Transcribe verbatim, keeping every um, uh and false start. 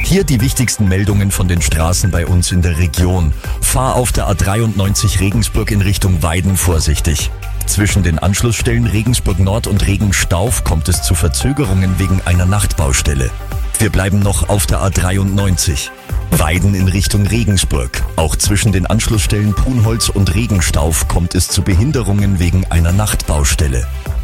Hier die wichtigsten Meldungen von den Straßen bei uns in der Region. Fahr auf der A dreiundneunzig Regensburg in Richtung Weiden vorsichtig. Zwischen den Anschlussstellen Regensburg Nord und Regenstauf kommt es zu Verzögerungen wegen einer Nachtbaustelle. Wir bleiben noch auf der A dreiundneunzig. Weiden in Richtung Regensburg. Auch zwischen den Anschlussstellen Punholz und Regenstauf kommt es zu Behinderungen wegen einer Nachtbaustelle.